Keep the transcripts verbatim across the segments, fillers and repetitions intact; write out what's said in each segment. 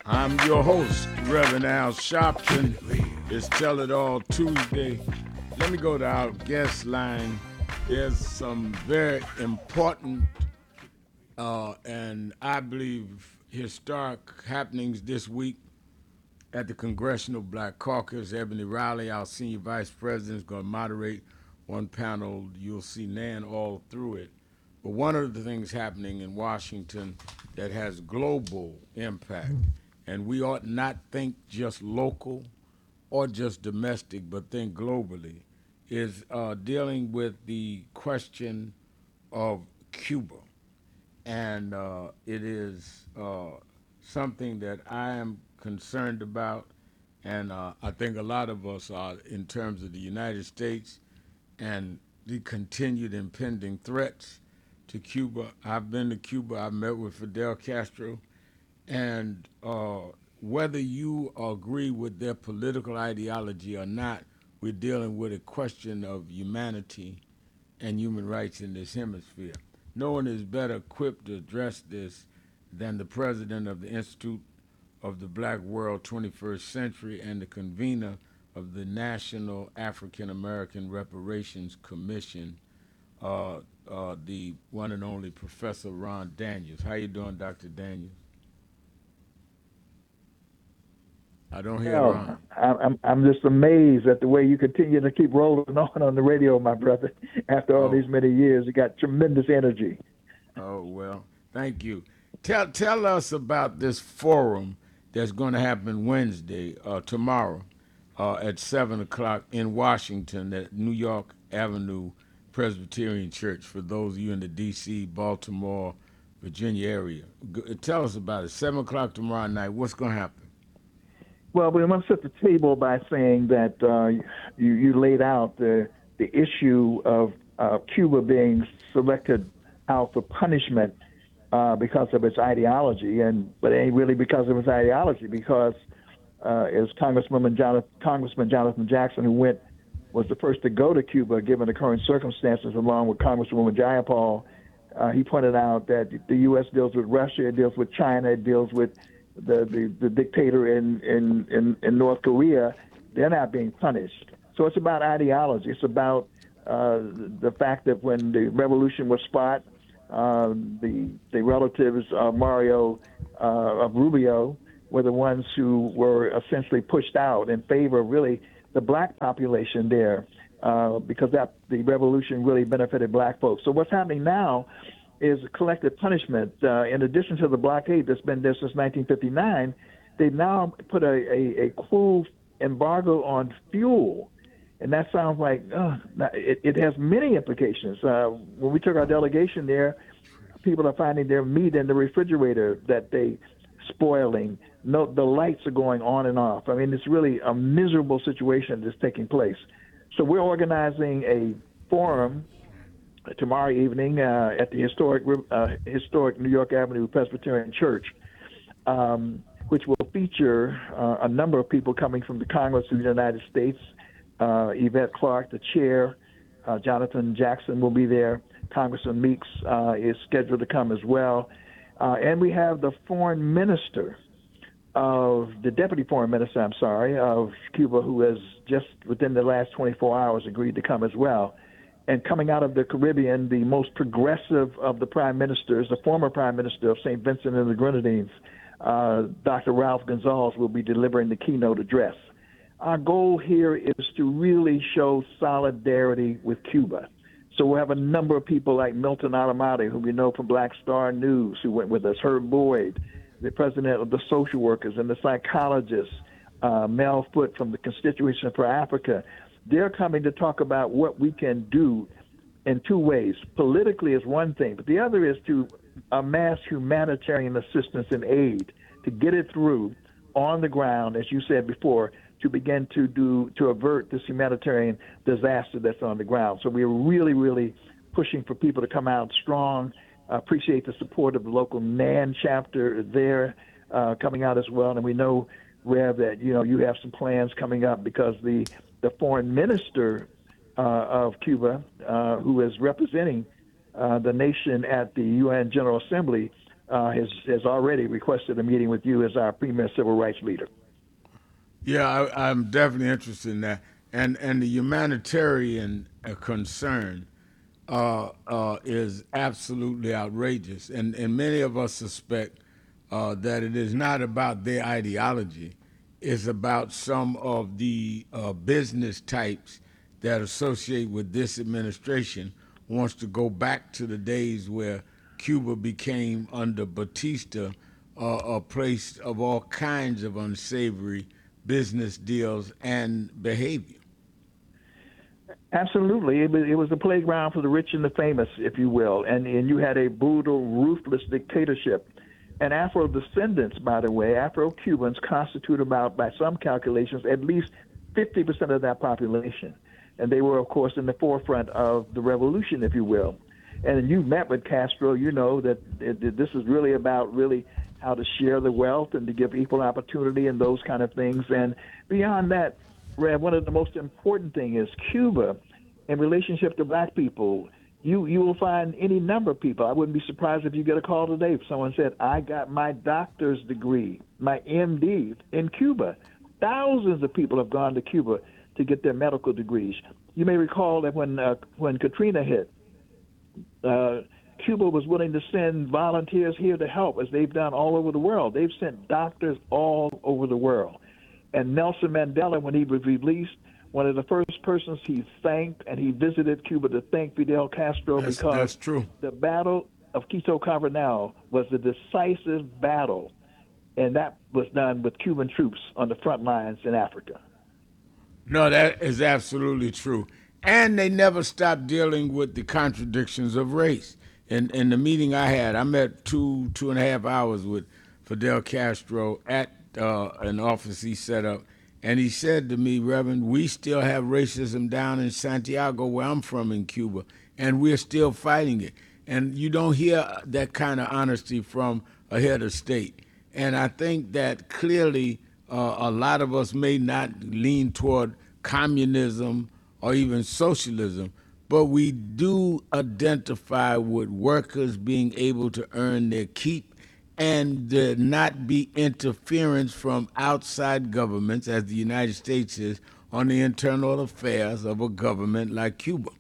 I'm your host, Reverend Al Sharpton. It's Tell It All Tuesday. Let me go to our guest line. There's some very important uh, and I believe historic happenings this week at the Congressional Black Caucus. Ebony Riley, our senior vice president, is going to moderate one panel. You'll see Nan all through it. But one of the things happening in Washington that has global impact, and we ought not think just local or just domestic, but think globally, is uh, dealing with the question of Cuba. And uh, it is uh, something that I am concerned about, and uh, I think a lot of us are in terms of the United States and the continued impending threats to Cuba. I've been to Cuba. I've met with Fidel Castro, and uh, whether you agree with their political ideology or not, we're dealing with a question of humanity and human rights in this hemisphere. No one is better equipped to address this than the president of the Institute of the Black World twenty-first Century and the convener of the National African American Reparations Commission, uh, uh, the one and only Professor Ron Daniels. How you doing, Doctor Daniels? I don't hear Well, Ron. I'm I'm just amazed at the way you continue to keep rolling on on the radio, my brother. After all Oh, these many years, you got tremendous energy. oh well, thank you. Tell tell us about this forum that's going to happen Wednesday, uh, tomorrow, uh, at seven o'clock in Washington at New York Avenue Presbyterian Church. For those of you in the D C, Baltimore, Virginia area, G- tell us about it. Seven o'clock tomorrow night. What's going to happen? Well, we must set the table by saying that uh, you you laid out the the issue of uh, Cuba being selected out for punishment uh, because of its ideology, and but it ain't really because of its ideology, because uh, as Congresswoman Jonathan, Congressman Jonathan Jackson, who went was the first to go to Cuba given the current circumstances, along with Congresswoman Jayapal. Uh, he pointed out that the U S deals with Russia, it deals with China, it deals with the, the, the dictator in, in, in, in North Korea. They're not being punished. So it's about ideology. It's about uh, the fact that when the revolution was fought, uh, the the relatives of Mario uh, of Rubio were the ones who were essentially pushed out in favor of really the black population there, uh, because that the revolution really benefited black folks. So what's happening now is collective punishment. Uh, in addition to the blockade that's been there since nineteen fifty-nine, they've now put a, a, a cruel embargo on fuel. And that sounds like uh, it, it has many implications. Uh, when we took our delegation there, people are finding their meat in the refrigerator that they spoiling. No, the lights are going on and off. I mean, it's really a miserable situation that's taking place. So we're organizing a forum tomorrow evening uh, at the historic uh, historic New York Avenue Presbyterian Church, um, which will feature uh, a number of people coming from the Congress of the United States. Uh, Yvette Clarke, the chair, uh, Jonathan Jackson will be there. Congressman Meeks uh, is scheduled to come as well. Uh, and we have the foreign minister of the deputy foreign minister, I'm sorry, of Cuba, who has just within the last twenty-four hours agreed to come as well. And coming out of the Caribbean, the most progressive of the prime ministers, the former prime minister of Saint Vincent and the Grenadines, uh, Doctor Ralph Gonzalez, will be delivering the keynote address. Our goal here is to really show solidarity with Cuba. So we'll have a number of people like Milton Alamati, who we know from Black Star News, who went with us, Herb Boyd, the president of the social workers, and the psychologist, uh, Mel Foote from the Constitution for Africa. They're coming to talk about what we can do in two ways. Politically is one thing, but the other is to amass humanitarian assistance and aid to get it through on the ground, as you said before, to begin to do to avert this humanitarian disaster that's on the ground. So we're really, really pushing for people to come out strong. I appreciate the support of the local NAN chapter there uh, coming out as well. And we know, Rev, that you know you have some plans coming up because the the foreign minister uh, of Cuba, uh, who is representing uh, the nation at the U N General Assembly, uh, has has already requested a meeting with you as our premier civil rights leader. Yeah, I, I'm definitely interested in that, and and the humanitarian uh, concern uh, uh, is absolutely outrageous, and and many of us suspect uh, that it is not about their ideology; it's about some of the uh, business types that associate with this administration wants to go back to the days where Cuba became under Batista uh, a place of all kinds of unsavory business deals and behavior. Absolutely, it was, it was a playground for the rich and the famous, if you will, and and you had a brutal, ruthless dictatorship. And Afro descendants, by the way, Afro Cubans constitute about, by some calculations, at least fifty percent of that population. And they were, of course, in the forefront of the revolution, if you will. And you met with Castro, you know that it, it, this is really about really how to share the wealth and to give equal opportunity and those kind of things. And beyond that, Rev, one of the most important things is Cuba, in relationship to black people. You you will find any number of people. I wouldn't be surprised if you get a call today if someone said, I got my doctor's degree, my M D in Cuba. Thousands of people have gone to Cuba to get their medical degrees. You may recall that when uh, when Katrina hit, uh, Cuba was willing to send volunteers here to help, as they've done all over the world. They've sent doctors all over the world. And Nelson Mandela, when he was released, one of the first persons he thanked, and he visited Cuba to thank Fidel Castro That's, because that's true. the Battle of Quito Carbonell was a decisive battle, and that was done with Cuban troops on the front lines in Africa. No, that is absolutely true. And they never stopped dealing with the contradictions of race. In in the meeting I had, I met two two and a half hours with Fidel Castro at uh, an office he set up, and he said to me, Reverend, we still have racism down in Santiago, where I'm from in Cuba, and we're still fighting it. And you don't hear that kind of honesty from a head of state. And I think that clearly uh, a lot of us may not lean toward communism or even socialism, but we do identify with workers being able to earn their keep and there not be interference from outside governments, as the United States is, on the internal affairs of a government like Cuba.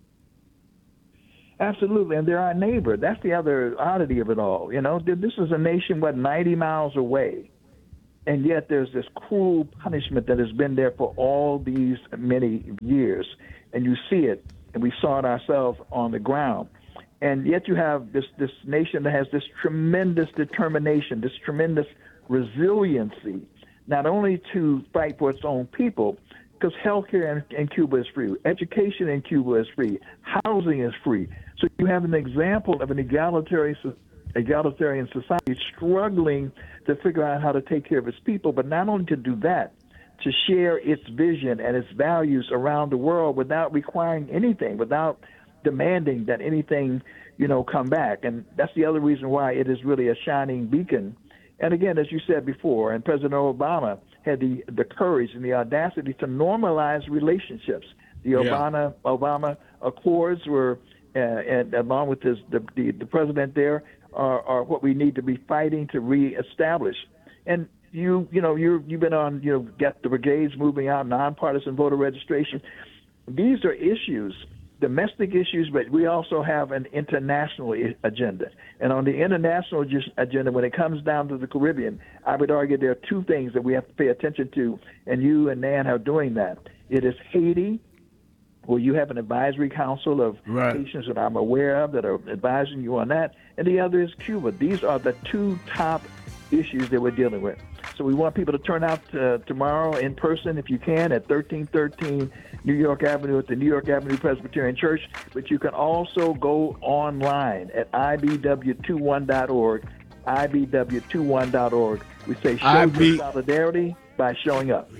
Absolutely, and they're our neighbor. That's the other oddity of it all. You know, this is a nation, what, ninety miles away, and yet there's this cruel punishment that has been there for all these many years, and you see it, and we saw it ourselves on the ground. And yet you have this, this nation that has this tremendous determination, this tremendous resiliency, not only to fight for its own people, because healthcare in, in Cuba is free, education in Cuba is free, housing is free. So you have an example of an egalitarian, egalitarian society struggling to figure out how to take care of its people, but not only to do that, to share its vision and its values around the world without requiring anything, without demanding that anything, you know, come back. And that's the other reason why it is really a shining beacon. And again, as you said before, and President Obama had the, the courage and the audacity to normalize relationships. The Yeah. Obama Obama Accords were, uh, and along with his, the, the the president there, are, are what we need to be fighting to reestablish. And you you know you you've been on you know get the brigades moving out, nonpartisan voter registration. These are issues, domestic issues, but we also have an international agenda. And on the international agenda, when it comes down to the Caribbean, I would argue there are two things that we have to pay attention to, and you and Nan are doing that. It is Haiti, where you have an advisory council of Right. nations that I'm aware of that are advising you on that, and the other is Cuba. These are the two top issues that we're dealing with. So we want people to turn out uh, tomorrow in person, if you can, at thirteen thirteen New York Avenue at the New York Avenue Presbyterian Church. But you can also go online at I B W twenty-one dot org, I B W twenty-one dot org. We say show I B- your solidarity by showing up.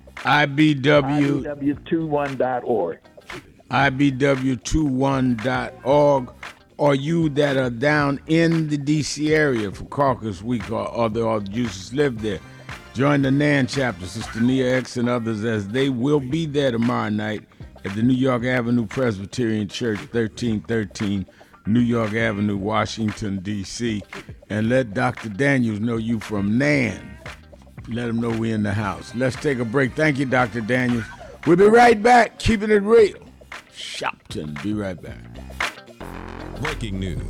I B W I B W twenty-one dot org. I B W twenty-one dot org, or you that are down in the D C area for Caucus Week, or other or you just live there, join the Nan chapter, Sister Nia X and others, as they will be there tomorrow night at the New York Avenue Presbyterian Church, thirteen thirteen New York Avenue, Washington, D C And let Doctor Daniels know you from Nan. Let him know we in the house. Let's take a break. Thank you, Doctor Daniels. We'll be right back, keeping it real. Shopton, be right back. Breaking news.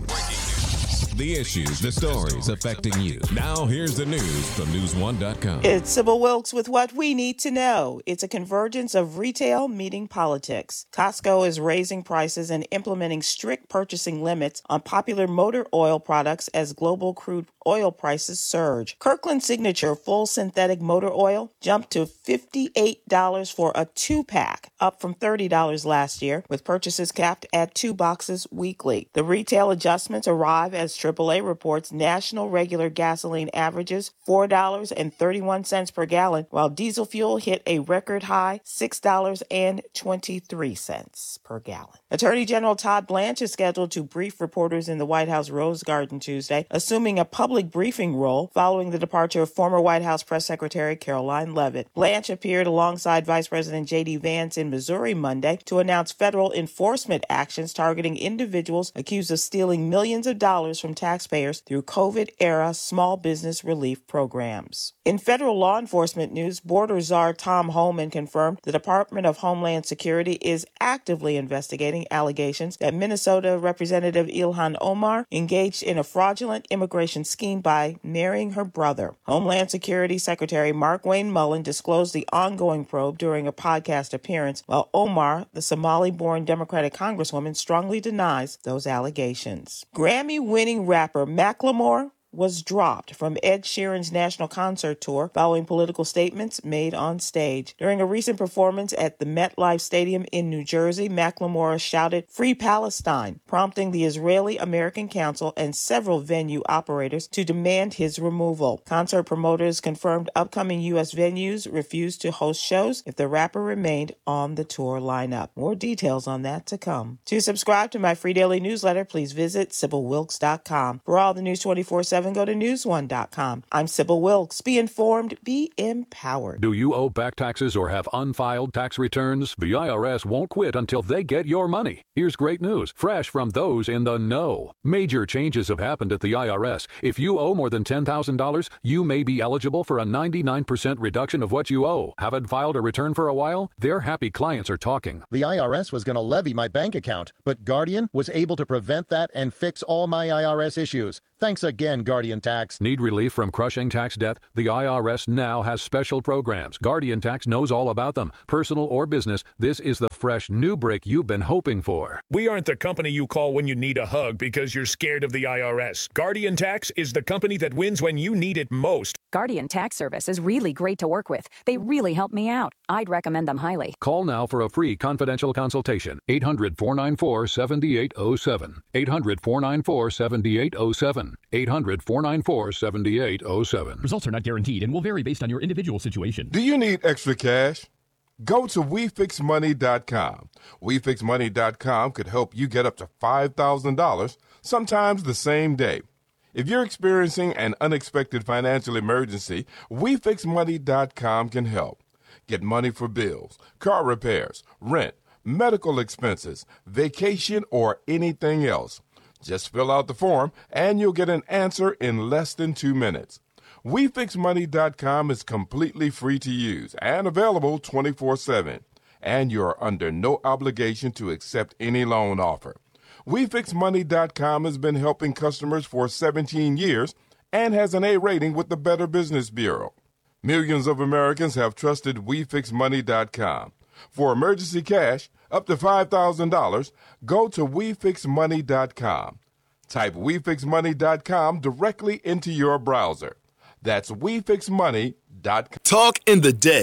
The issues, the stories affecting you. Now here's the news from news one dot com. It's Sybil Wilkes with what we need to know. It's a convergence of retail meeting politics. Costco is raising prices and implementing strict purchasing limits on popular motor oil products as global crude oil prices surge. Kirkland Signature full synthetic motor oil jumped to fifty-eight dollars for a two-pack, up from thirty dollars last year, with purchases capped at two boxes weekly. The retail adjustments arrive as triple A reports national regular gasoline averages four dollars and thirty-one cents per gallon, while diesel fuel hit a record high six dollars and twenty-three cents per gallon. Attorney General Todd Blanche is scheduled to brief reporters in the White House Rose Garden Tuesday, assuming a public briefing role following the departure of former White House Press Secretary Caroline Leavitt. Blanche appeared alongside Vice President J D. Vance in Missouri Monday to announce federal enforcement actions targeting individuals accused of stealing millions of dollars from taxpayers through COVID-era small business relief programs. In federal law enforcement news, border czar Tom Homan confirmed the Department of Homeland Security is actively investigating allegations that Minnesota Representative Ilhan Omar engaged in a fraudulent immigration scheme by marrying her brother. Homeland Security Secretary Mark Wayne Mullen disclosed the ongoing probe during a podcast appearance, while Omar, the Somali-born Democratic Congresswoman, strongly denies those allegations. Grammy-winning rapper Macklemore was dropped from Ed Sheeran's national concert tour following political statements made on stage. During a recent performance at the MetLife Stadium in New Jersey, Macklemore shouted, "Free Palestine," prompting the Israeli-American Council and several venue operators to demand his removal. Concert promoters confirmed upcoming U S venues refused to host shows if the rapper remained on the tour lineup. More details on that to come. To subscribe to my free daily newsletter, please visit Sybil Wilkes dot com. For all the News twenty-four seven, go to news one dot com. I'm Sybil Wilkes. Be informed, be empowered. Do you owe back taxes or have unfiled tax returns? The I R S won't quit until they get your money. Here's great news, fresh from those in the know. Major changes have happened at the I R S. If you owe more than ten thousand dollars, you may be eligible for a ninety-nine percent reduction of what you owe. Haven't filed a return for a while? Their happy clients are talking. The I R S was going to levy my bank account, but Guardian was able to prevent that and fix all my I R S issues. Thanks again, Guardian Tax. Need relief from crushing tax debt? The I R S now has special programs. Guardian Tax knows all about them. Personal or business, this is the fresh new break you've been hoping for. We aren't the company you call when you need a hug because you're scared of the I R S. Guardian Tax is the company that wins when you need it most. Guardian Tax Service is really great to work with. They really help me out. I'd recommend them highly. Call now for a free confidential consultation. eight hundred, four nine four, seven eight zero seven. eight hundred, four nine four, seven eight zero seven. eight hundred, four nine four, seven eight zero seven. Results are not guaranteed and will vary based on your individual situation. Do you need extra cash? Go to we fix money dot com. we fix money dot com could help you get up to five thousand dollars, sometimes the same day. If you're experiencing an unexpected financial emergency, we fix money dot com can help. Get money for bills, car repairs, rent, medical expenses, vacation, or anything else. Just fill out the form and you'll get an answer in less than two minutes. we fix money dot com is completely free to use and available twenty-four seven. And you're under no obligation to accept any loan offer. we fix money dot com has been helping customers for seventeen years and has an A rating with the Better Business Bureau. Millions of Americans have trusted we fix money dot com. For emergency cash, up to five thousand dollars, go to we fix money dot com. Type we fix money dot com directly into your browser. That's we fix money dot com. Talk in the day.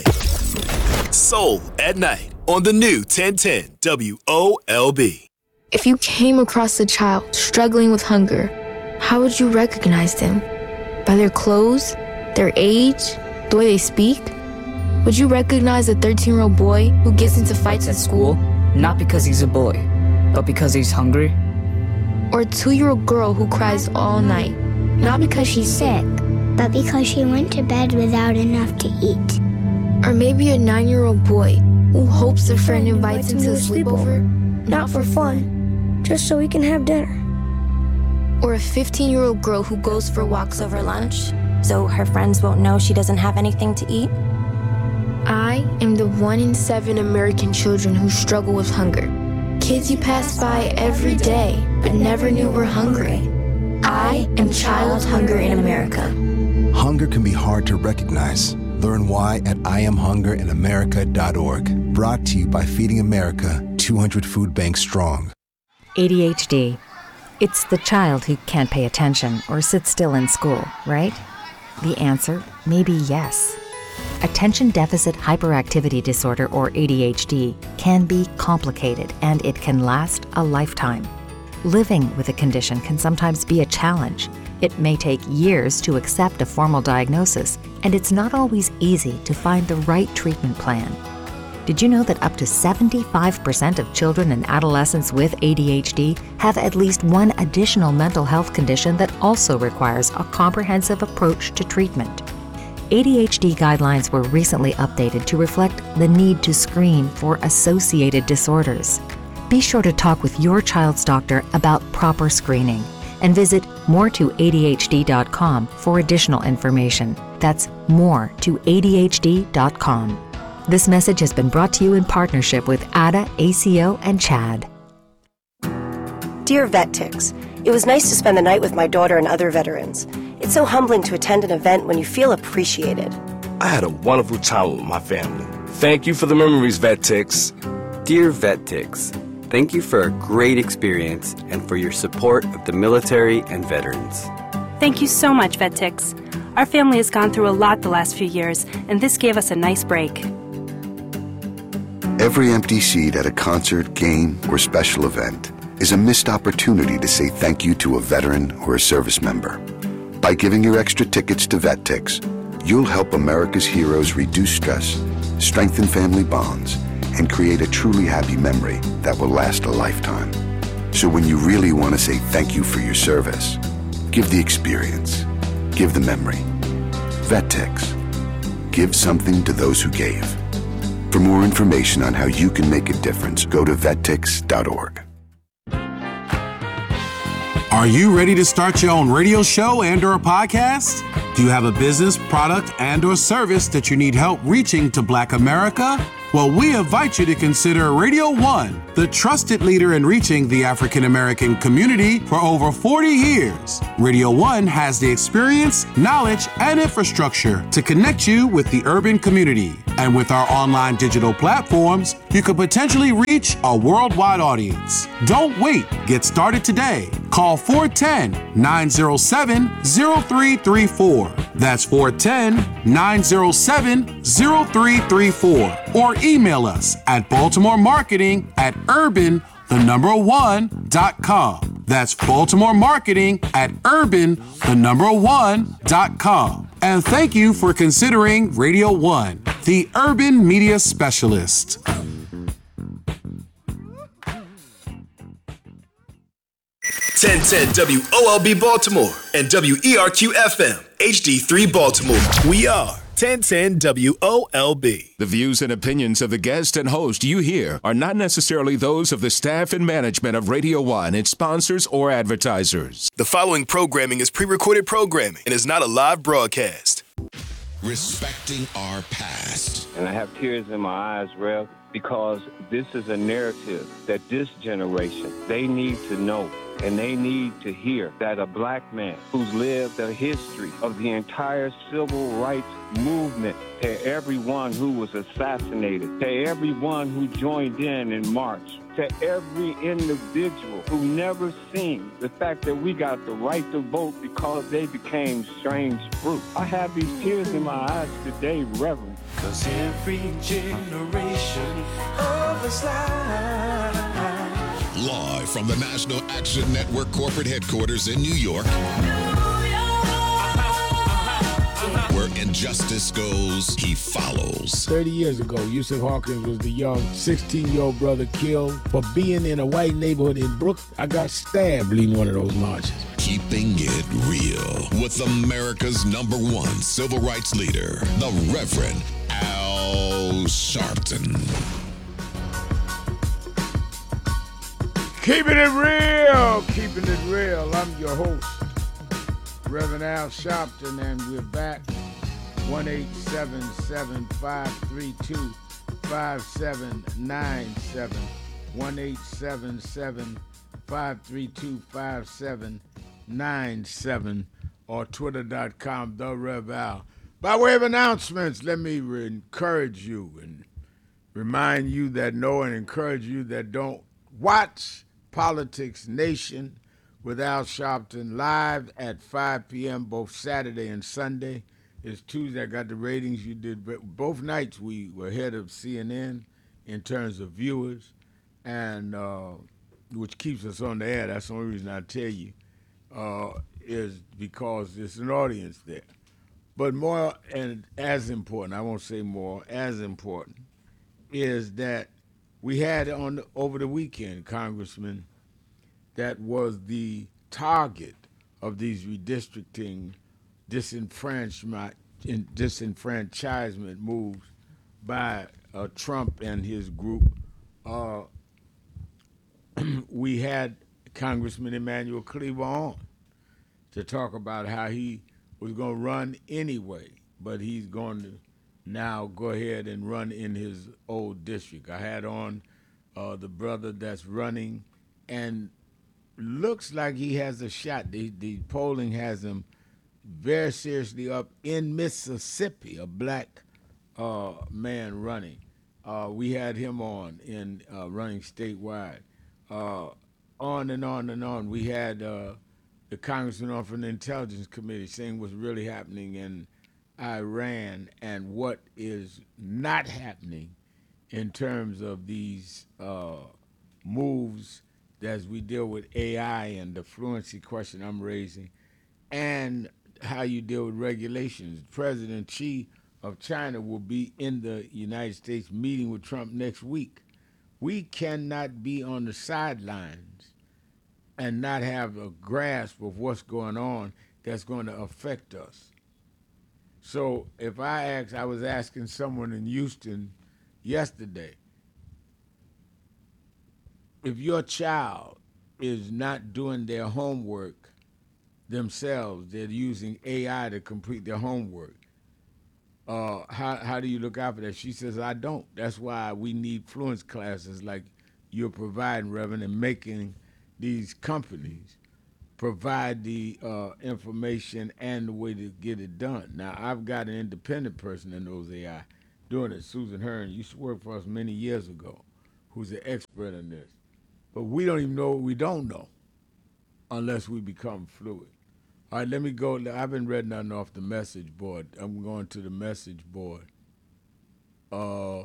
Soul at night on the new ten ten W O L B. If you came across a child struggling with hunger, how would you recognize them? By their clothes, their age, the way they speak? Would you recognize a thirteen-year-old boy who gets into fights at school? Not because he's a boy, but because he's hungry? Or a two-year-old girl who cries all night? Not because she's sick, but because she went to bed without enough to eat. Or maybe a nine-year-old boy who hopes a friend invites him to a sleepover? Not for fun, just so he can have dinner. Or a fifteen-year-old girl who goes for walks over lunch, so her friends won't know she doesn't have anything to eat? I am the one in seven American children who struggle with hunger. Kids you pass by every day, but never knew were hungry. I am Child Hunger in America. Hunger can be hard to recognize. Learn why at I am hunger in america dot org. Brought to you by Feeding America, two hundred food banks strong. A D H D. It's the child who can't pay attention or sit still in school, right? The answer may be yes. Attention Deficit Hyperactivity Disorder, or A D H D, can be complicated and it can last a lifetime. Living with a condition can sometimes be a challenge. It may take years to accept a formal diagnosis, and it's not always easy to find the right treatment plan. Did you know that up to seventy-five percent of children and adolescents with A D H D have at least one additional mental health condition that also requires a comprehensive approach to treatment? A D H D guidelines were recently updated to reflect the need to screen for associated disorders. Be sure to talk with your child's doctor about proper screening and visit more to A D H D dot com for additional information. That's more to A D H D dot com. This message has been brought to you in partnership with A D A, A C O, and CHAD. Dear VetTix, it was nice to spend the night with my daughter and other veterans. It's so humbling to attend an event when you feel appreciated. I had a wonderful time with my family. Thank you for the memories, VetTix. Dear VetTix, thank you for a great experience and for your support of the military and veterans. Thank you so much, VetTix. Our family has gone through a lot the last few years, and this gave us a nice break. Every empty seat at a concert, game, or special event is a missed opportunity to say thank you to a veteran or a service member. By giving your extra tickets to VetTix, you'll help America's heroes reduce stress, strengthen family bonds, and create a truly happy memory that will last a lifetime. So when you really want to say thank you for your service, give the experience, give the memory. VetTix. Give something to those who gave. For more information on how you can make a difference, go to vet tix dot org. Are you ready to start your own radio show and or a podcast? Do you have a business, product, and or service that you need help reaching to Black America? Well, we invite you to consider Radio One, the trusted leader in reaching the African American community for over forty years. Radio One has the experience, knowledge, and infrastructure to connect you with the urban community. And with our online digital platforms, you could potentially reach a worldwide audience. Don't wait. Get started today. Call four one zero, nine zero seven, zero three three four. That's four one zero, nine zero seven, zero three three four. Or email us at Baltimore Marketing at urban, the number one, dot com. That's Baltimore Marketing at urban, the number one, dot com. And thank you for considering Radio One, the urban media specialist. ten ten W O L B Baltimore and W E R Q F M H D three Baltimore. We are ten ten W O L B. The views and opinions of the guest and host you hear are not necessarily those of the staff and management of Radio One, its sponsors, or advertisers. The following programming is pre-recorded programming and is not a live broadcast. Respecting our past. And I have tears in my eyes, Rev, because this is a narrative that this generation, they need to know. And they need to hear that a black man who's lived a history of the entire civil rights movement, to everyone who was assassinated, to everyone who joined in in March, to every individual who never seen the fact that we got the right to vote because they became strange fruit. I have these tears in my eyes today, Reverend. Cause every generation of us life. Live from the National Action Network corporate headquarters in New York, where injustice goes, he follows. thirty years ago, Yusuf Hawkins was the young sixteen-year-old brother killed for being in a white neighborhood in Brooklyn. I got stabbed leading one of those marches. Keeping it real with America's number one civil rights leader, the Reverend Al Sharpton. Keeping it real, keeping it real. I'm your host, Reverend Al Sharpton, and we're back. one eight seven seven, five three two, five seven nine seven. one eight seven seven, five three two, five seven nine seven or twitter dot com, The Rev Al. By way of announcements, let me re- encourage you and remind you that know and encourage you that don't watch Politics Nation with Al Sharpton live at five p.m. both Saturday and Sunday. It's Tuesday. I got the ratings. You did both nights. We were ahead of C N N in terms of viewers, and uh, which keeps us on the air. That's the only reason I tell you uh, is because there's an audience there. But more and as important, I won't say more, as important, is that we had on the, over the weekend, Congressman, that was the target of these redistricting disenfranchisement, disenfranchisement moves by uh, Trump and his group. Uh, we had Congressman Emanuel Cleaver on to talk about how he was going to run anyway, but he's going to now go ahead and run in his old district. I had on uh, the brother that's running, and looks like he has a shot. The, the polling has him very seriously up in Mississippi, a black uh, man running. Uh, we had him on in uh, running statewide. Uh, on and on and on. We had uh, the congressman on from the Intelligence Committee saying what's really happening in Iran and what is not happening in terms of these uh, moves as we deal with A I and the fluency question I'm raising, and how you deal with regulations. President Xi of China will be in the United States meeting with Trump next week. We cannot be on the sidelines and not have a grasp of what's going on that's going to affect us. So if I ask, I was asking someone in Houston yesterday, if your child is not doing their homework themselves, they're using A I to complete their homework, uh, how how do you look out for that? She says, I don't. That's why we need fluence classes like you're providing, Reverend, and making these companies provide the uh, information and the way to get it done. Now, I've got an independent person that knows A I doing it. Susan Hearn used to work for us many years ago, who's an expert in this. But we don't even know what we don't know unless we become fluid. All right, let me go. I haven't read nothing off the message board. I'm going to the message board. Uh,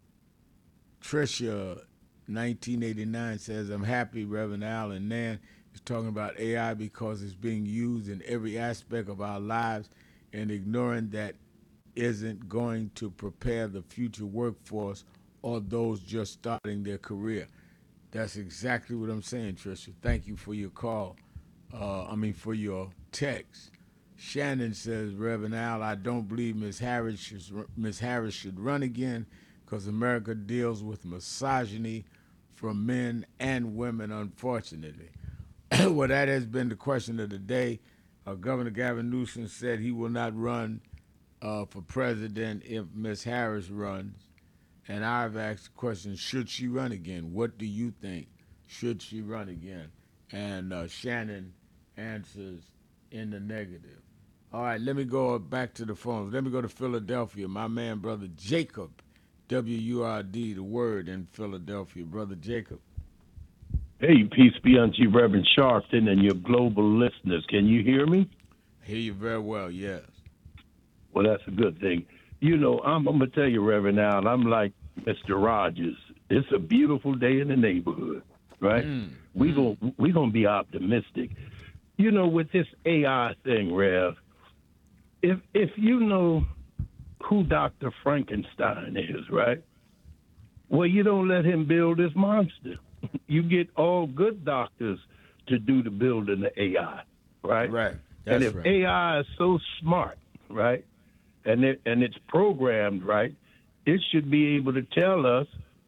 Tricia, nineteen eighty-nine, says, I'm happy Reverend Al and Nan is talking about A I because it's being used in every aspect of our lives, and ignoring that isn't going to prepare the future workforce or those just starting their career. That's exactly what I'm saying, Tricia. Thank you for your call. Uh, I mean, for your text. Shannon says, Reverend Al, I don't believe Miz Harris should, Miz Harris should run again because America deals with misogyny from men and women, unfortunately. Well, that has been the question of the day. Uh, Governor Gavin Newsom said he will not run uh, for president if Miz Harris runs. And I've asked the question, should she run again? What do you think? Should she run again? And uh, Shannon answers in the negative. All right, let me go back to the phones. Let me go to Philadelphia. My man, Brother Jacob, W U R D, the word in Philadelphia. Brother Jacob. Hey, peace be unto you, Reverend Sharpton, and your global listeners. Can you hear me? Hear you very well, yes. Well, that's a good thing. You know, I'm, I'm going to tell you, Reverend Al, I'm like Mister Rogers. It's a beautiful day in the neighborhood, right? Mm, we mm. Gonna, we going to be optimistic. You know, with this A I thing, Rev, if if you know who Doctor Frankenstein is, right? Well, you don't let him build this monster. You get all good doctors to do the building of A I, right? Right. That's and if right. A I is so smart, right, and it, and it's programmed right, it should be able to tell us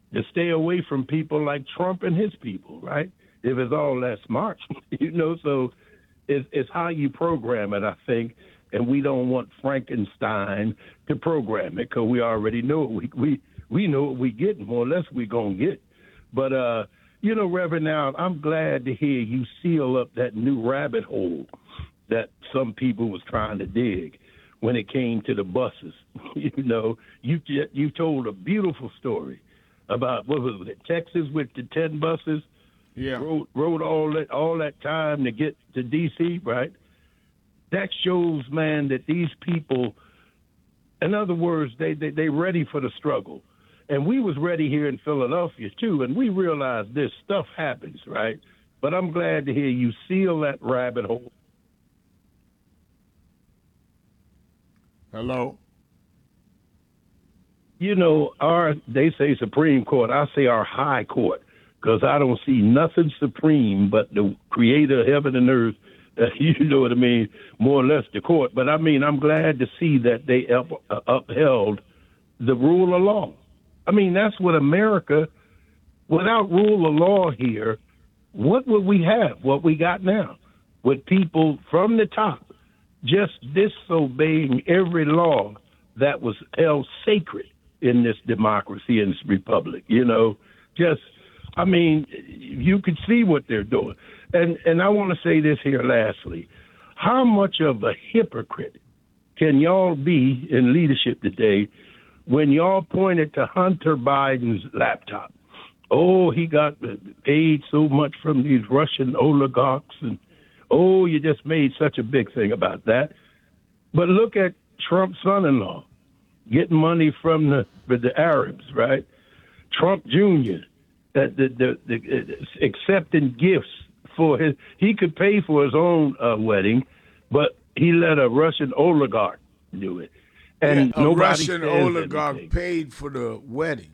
to stay away from people like Trump and his people, right? If it's all that smart, you know, so it's, it's how you program it, I think, and we don't want Frankenstein to program it because we already know it. We, we, we know what we get, more or less we're going to get. But, uh, you know, Reverend, now I'm glad to hear you seal up that new rabbit hole that some people was trying to dig when it came to the buses. You know, you you told a beautiful story about, what was it, Texas with the ten buses? Yeah. Rode, rode all that all that time to get to D C, right? That shows, man, that these people, in other words, they they they ready for the struggle. And we was ready here in Philadelphia, too, and we realized this stuff happens, right? But I'm glad to hear you seal that rabbit hole. Hello? You know, our they say Supreme Court. I say our high court, because I don't see nothing supreme but the creator of heaven and earth. Uh, you know what I mean? More or less the court. But, I mean, I'm glad to see that they up, uh, upheld the rule of law. I mean, that's what America, without rule of law here, what would we have, what we got now, with people from the top just disobeying every law that was held sacred in this democracy, in this republic, you know, just, I mean, you could see what they're doing. And, and I want to say this here lastly, how much of a hypocrite can y'all be in leadership today when y'all pointed to Hunter Biden's laptop? Oh, he got paid so much from these Russian oligarchs, and oh, you just made such a big thing about that. But look at Trump's son-in-law getting money from the the Arabs, right? Trump Junior, the, the, the, the accepting gifts for his, he could pay for his own uh, wedding, but he let a Russian oligarch do it. And yeah, a Russian oligarch anything. paid for the wedding,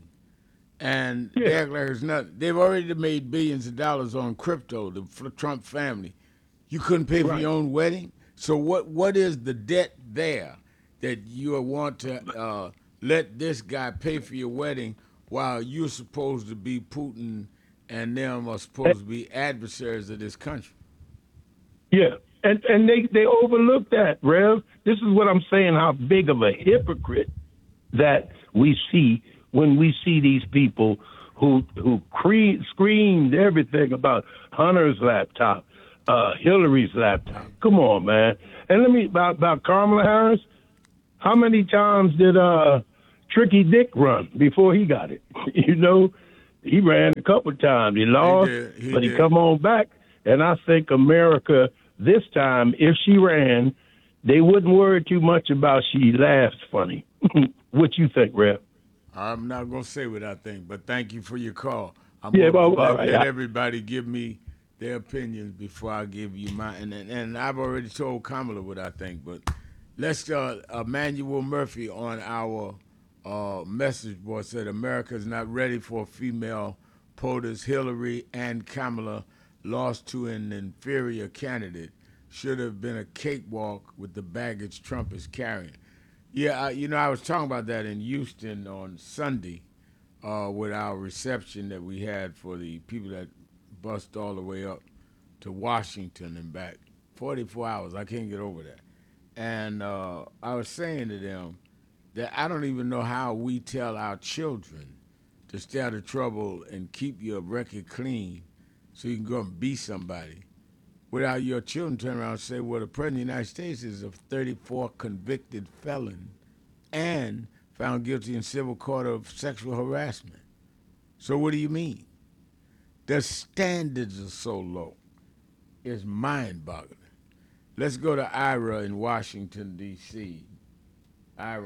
and Yeah. they act like it's nothing. They've already made billions of dollars on crypto, the f- Trump family. You couldn't pay for Right. your own wedding? So what? what is the debt there that you want to uh, let this guy pay for your wedding while you're supposed to be Putin and them are supposed to be adversaries of this country? Yeah, and and they, they overlook that, Rev. This is what I'm saying, how big of a hypocrite that we see when we see these people who who cre- screamed everything about Hunter's laptop, uh, Hillary's laptop. Come on, man. And let me, about, about Kamala Harris, how many times did uh, Tricky Dick run before he got it? You know, he ran a couple of times. He lost, He did. He but he did. come on back. And I think America, this time, if she ran, they wouldn't worry too much about she laughs funny. What you think, Rev? I'm not going to say what I think, but thank you for your call. I'm Yeah, going to well, all let, right. let I- everybody give me their opinions before I give you mine. And, and, and I've already told Kamala what I think, but let's, uh, Emmanuel Murphy on our uh, message board said America's not ready for female POTUS. Hillary and Kamala lost to an inferior candidate. Should have been a cakewalk with the baggage Trump is carrying. Yeah, I, you know, I was talking about that in Houston on Sunday uh, with our reception that we had for the people that bust all the way up to Washington and back. forty-four hours, I can't get over that. And uh, I was saying to them that I don't even know how we tell our children to stay out of trouble and keep your record clean so you can go and be somebody without your children turn around and say, well, the President of the United States is a thirty-four convicted felon and found guilty in civil court of sexual harassment. So what do you mean? The standards are so low. It's mind-boggling. Let's go to Ira in Washington, D C Ira.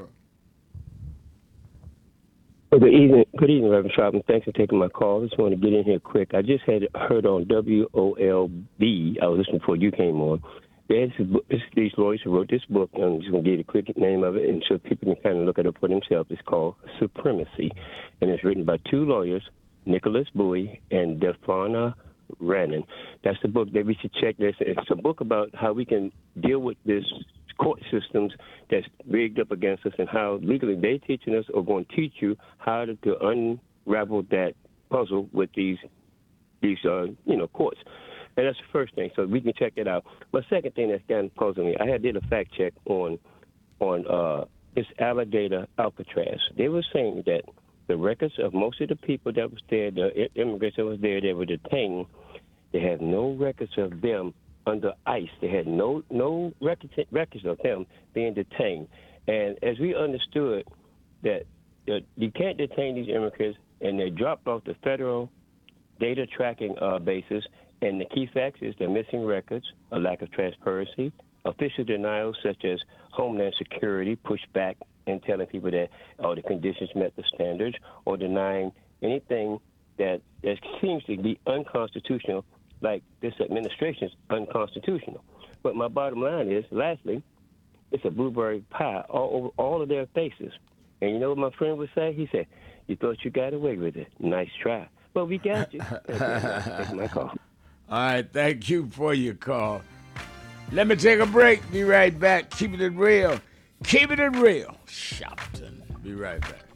Well, good evening, good evening, Reverend Sharpton. Thanks for taking my call. Just want to get in here quick. I just had heard on W O L B. I was listening before you came on. There's these lawyers who wrote this book. And I'm just going to give you a quick name of it, and so people can kind of look it up for themselves. It's called Supremacy, and it's written by two lawyers, Nicholas Bowie and Defana Rannon. That's the book that we should check. This. It's a book about how we can deal with this court systems that's rigged up against us, and how legally they teaching us or going to teach you how to, to unravel that puzzle with these these uh, you know courts. And that's the first thing. So we can check it out. But second thing that's kind of puzzling me, I had did a fact check on on uh, this alligator Alcatraz. They were saying that the records of most of the people that was there, the immigrants that was there, that were detained, they had no records of them under ICE. They had no no records records of them being detained. And as we understood that uh, you can't detain these immigrants, and they dropped off the federal data tracking uh, basis. And the key facts is the missing records, a lack of transparency, official denials such as Homeland Security pushed back and telling people that oh, the conditions met the standards, or denying anything that, that seems to be unconstitutional, like this administration is unconstitutional. But my bottom line is, lastly, it's a blueberry pie all over all of their faces. And you know what my friend would say? He said, you thought you got away with it. Nice try. But we got you. That's my call. All right, thank you for your call. Let me take a break. Be right back. Keep it real. Keep it real. Shopton. Be right back.